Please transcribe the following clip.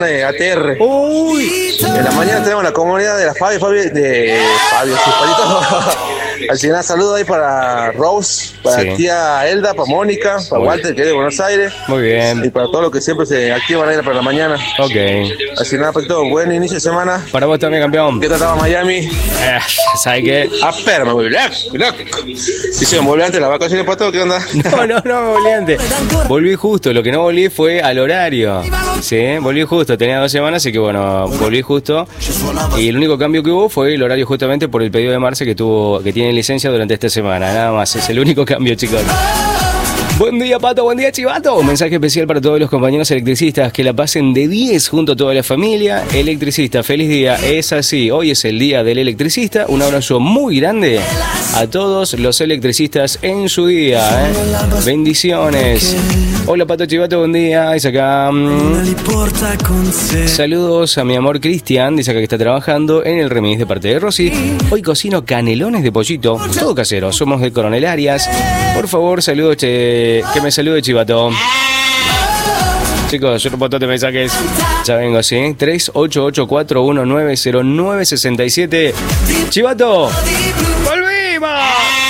ATR. Uy. En la mañana tenemos la comunidad de la Fabio, sí, Palito. Así que nada, saludos ahí para Rose, para Sí. tía Elda, para Mónica, para Muy Walter, que es de Buenos Aires, Muy bien. y para todos los que siempre se activan ahí para la mañana. Ok. Así que nada, Palito, buen inicio de semana. Para vos también, campeón. ¿Qué trataba Miami? ¿Sabes qué? Pero me voy loco. Si se me volvió antes las vacaciones, Pato, ¿qué onda? No, me volví antes. Volví justo, lo que no volví fue al horario. Sí, volví justo, tenía 2 semanas, así que bueno, volví justo. Y el único cambio que hubo fue el horario justamente por el pedido de Marce que tiene licencia durante esta semana. Nada más, es el único cambio, chicos. Buen día, Pato, buen día, Chivato. Un mensaje especial para todos los compañeros electricistas, que la pasen de 10 junto a toda la familia. Electricista, feliz día. Es así, hoy es el día del electricista. Un abrazo muy grande a todos los electricistas en su día. Bendiciones. Hola, Pato, Chivato, buen día. Dice acá. Saludos a mi amor Cristian. Dice acá que está trabajando en el remis de parte de Rosy. Hoy cocino canelones de pollito. Todo casero. Somos de Coronel Arias. Por favor, saludos, que me salude Chivato. Chicos, yo no puedo mensajes. Ya vengo, ¿sí? 388-419-0967. Chivato, ¡volvimos!